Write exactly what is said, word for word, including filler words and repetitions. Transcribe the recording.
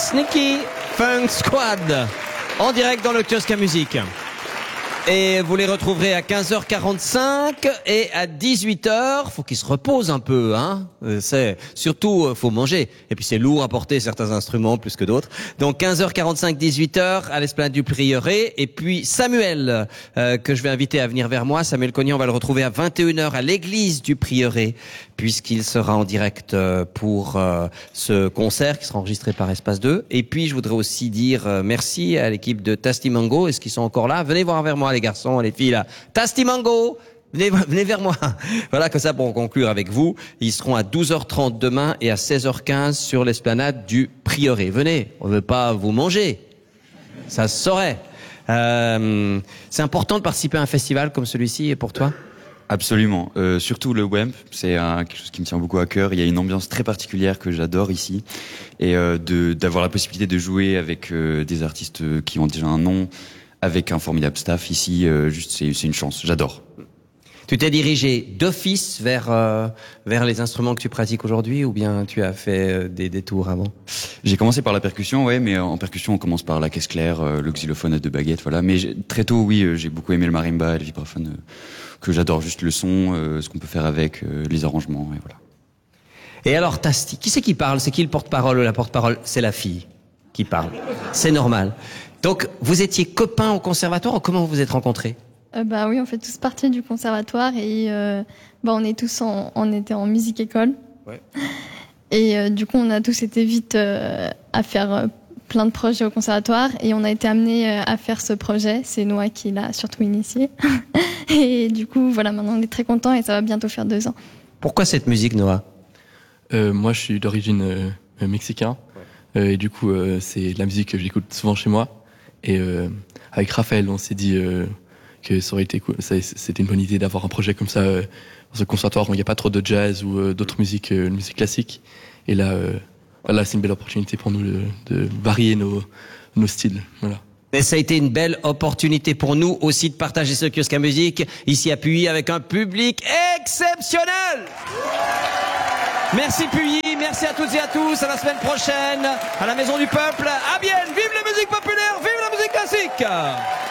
Sneaky Funk Squad, en direct dans le kiosque à musique. Et vous les retrouverez à quinze heures quarante-cinq et à dix-huit heures. Faut qu'ils se reposent un peu, hein. C'est surtout faut manger. Et puis c'est lourd à porter certains instruments plus que d'autres. Donc quinze heures quarante-cinq, dix-huit heures à l'esplanade du Prieuré. Et puis Samuel euh, que je vais inviter à venir vers moi. Samuel Cognan, on va le retrouver à vingt et une heures à l'église du Prieuré, puisqu'il sera en direct pour euh, ce concert qui sera enregistré par Espace deux. Et puis je voudrais aussi dire euh, merci à l'équipe de Tasty Mango. Est-ce qu'ils sont encore là? Venez voir vers moi, les garçons, les filles là. Tasty Mango, venez, venez vers moi. Voilà, comme ça pour conclure avec vous. Ils seront à douze heures trente demain et à seize heures quinze sur l'esplanade du Prieuré. Venez, on ne veut pas vous manger. Ça se saurait. Euh, c'est important de participer à un festival comme celui-ci, et pour toi? Absolument, euh, surtout le W E M P, c'est un, quelque chose qui me tient beaucoup à cœur. Il y a une ambiance très particulière que j'adore ici, et euh, de d'avoir la possibilité de jouer avec euh, des artistes qui ont déjà un nom, avec un formidable staff ici, euh, juste c'est c'est une chance. J'adore. Tu t'es dirigé d'office vers euh, vers les instruments que tu pratiques aujourd'hui, ou bien tu as fait euh, des détours avant? J'ai commencé par la percussion, ouais, mais en percussion on commence par la caisse claire, euh, le xylophone à deux baguettes, voilà. Mais très tôt, oui, euh, j'ai beaucoup aimé le marimba et le vibraphone. Euh, que j'adore, juste le son, euh, ce qu'on peut faire avec, euh, les arrangements, et voilà. Et alors, Tasty, qui c'est qui parle? C'est qui le porte-parole ou la porte-parole? C'est la fille qui parle. C'est normal. Donc, vous étiez copains au conservatoire, ou comment vous vous êtes rencontrés? euh, Bah oui, on fait tous partie du conservatoire et euh, bah on est tous en, on était en musique école. Ouais. Et euh, du coup, on a tous été vite euh, à faire euh, plein de projets au conservatoire et on a été amenés à faire ce projet. C'est Noah qui l'a surtout initié. Et du coup, voilà, maintenant on est très contents et ça va bientôt faire deux ans. Pourquoi cette musique, Noah? euh, Moi, je suis d'origine euh, mexicain. Ouais. Euh, et du coup, euh, c'est de la musique que j'écoute souvent chez moi. Et euh, avec Raphaël, on s'est dit euh, que ça aurait été cool. Ça, c'était une bonne idée d'avoir un projet comme ça euh, dans ce conservatoire où il n'y a pas trop de jazz ou euh, d'autres musiques, euh, musique classique. Et là... Euh, Voilà, c'est une belle opportunité pour nous de, de varier nos, nos styles. Voilà. Et ça a été une belle opportunité pour nous aussi de partager ce kiosque à musique ici à Puy avec un public exceptionnel. Merci Puy, merci à toutes et à tous. À la semaine prochaine à la Maison du Peuple. À Bienne, vive la musique populaire, vive la musique classique.